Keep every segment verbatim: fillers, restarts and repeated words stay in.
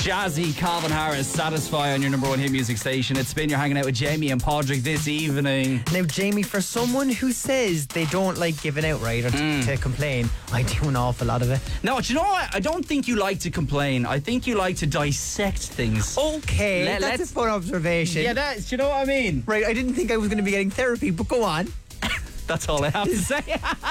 Jazzy, Calvin Harris, Satisfy on your number one hit music station. It's been you're hanging out with Jamie and Podrick this evening. Now, Jamie, for someone who says they don't like giving out, right, or Mm. to, to complain, I do an awful lot of it. No, do you know what? I don't think you like to complain. I think you like to dissect things. Okay, Let- that's let's- a fun observation. Yeah, that's, do you know what I mean? Right, I didn't think I was going to be getting therapy, but go on. That's all I have to say.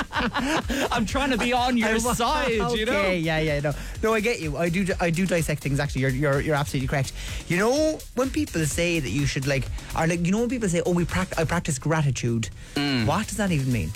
I'm trying to be on your I- side, okay, you know? yeah, yeah, no. No, I get you. I do I do dissect things, actually. You're you're you're absolutely correct. You know, when people say that you should, like, or like, you know when people say, oh, we prac- I practice gratitude. Mm. What does that even mean?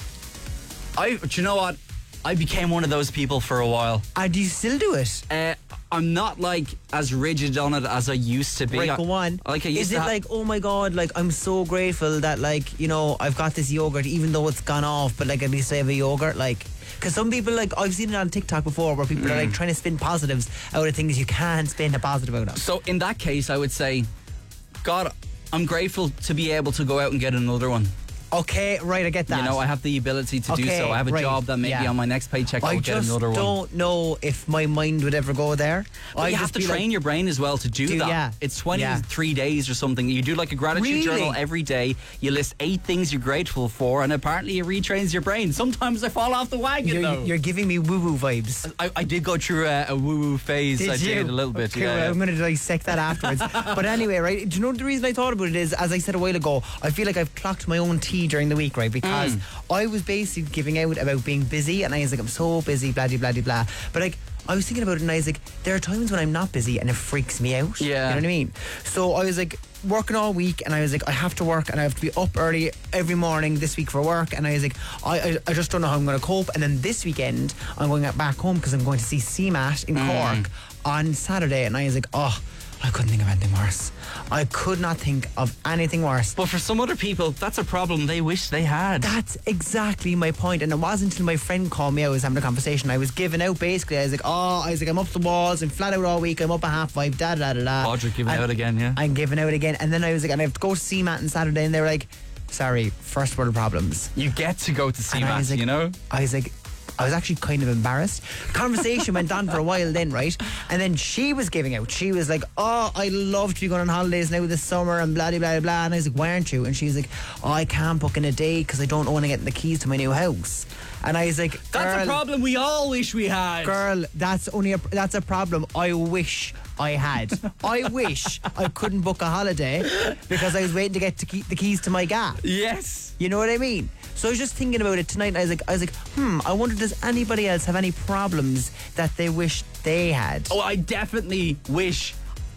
I, do you know what? I became one of those people for a while. And do you still do it? Uh, I'm not like as rigid on it as I used to be. Right, I- go on. Like I used Is to it ha- like, oh my God, like, I'm so grateful that, like, you know, I've got this yogurt, even though it's gone off, but, like, at least I have a yogurt, like... Because some people, like, I've seen it on TikTok before, where people Mm. are, like, trying to spin positives out of things you can't spin a positive out of. So in that case, I would say, God, I'm grateful to be able to go out and get another one. Okay, right, I get that. You know, I have the ability to do Okay, so. I have a right, job that maybe yeah. on my next paycheck I I'll get just another one. don't know if my mind would ever go there. But I you have just to be train like, your brain as well to do, Do- that. yeah. It's twenty-three days or something. You do like a gratitude Really? journal every day. You list eight things you're grateful for, and apparently it retrains your brain. Sometimes I fall off the wagon, You're, though. you're giving me woo-woo vibes. I, I did go through a, a woo-woo phase. Did I you? did a little bit. Okay, yeah, well, yeah. I'm going to dissect that afterwards. But anyway, right, do you know the reason I thought about it is, as I said a while ago, I feel like I've clocked my own tea during the week, right? Because Mm. I was basically giving out about being busy, and I was like, I'm so busy, blah, blah, blah, blah, blah. But, like, I was thinking about it, and I was like, there are times when I'm not busy, and it freaks me out. Yeah. You know what I mean? So I was like, working all week, and I was like, I have to work, and I have to be up early every morning this week for work, and I was like, I I, I just don't know how I'm going to cope. And then this weekend, I'm going back home because I'm going to see C MAT in Cork on Saturday, and I was like, oh, I couldn't think of anything worse. I could not think of anything worse. But for some other people, that's a problem they wish they had. That's exactly my point. And it wasn't until my friend called me out, I was having a conversation, I was giving out basically. I was like, oh, I was like, I'm up the walls, I'm flat out all week, I'm up at half five, da da da da. Podrick giving And out again, yeah? I'm giving out again. And then I was like, and I have to go to C MAT on Saturday, and they were like, sorry, first world problems. You get to go to And I C MAT, was like- you know? I was like, I was actually kind of embarrassed. Conversation went on for a while then, right? And then she was giving out. She was like, oh, I love to be going on holidays now this summer and blah, blah, blah, blah. And I was like, why aren't you? And she was like, oh, I can't book in a day because I don't know when I get the keys to my new house. And I was like, That's girl, a problem we all wish we had. girl, that's only a, that's a problem I wish I had. I wish I couldn't book a holiday because I was waiting to get to keep the keys to my gap. Yes. You know what I mean? So I was just thinking about it tonight, and I was like, I was like, hmm, I wonder, does anybody else have any problems that they wish they had? Oh, I definitely wish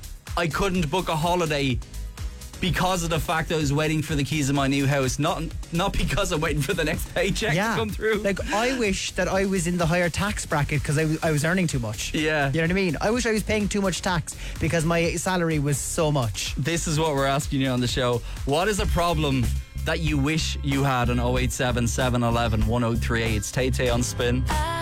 I couldn't book a holiday because of the fact I was waiting for the keys of my new house, not not because I'm waiting for the next paycheck to come through. Like, I wish that I was in the higher tax bracket because I, w- I was earning too much. Yeah. You know what I mean? I wish I was paying too much tax because my salary was so much. This is what we're asking you on the show. What is a problem that you wish you had on oh eight seven, seven one one, one oh three eight? It's Tay Tay on Spin.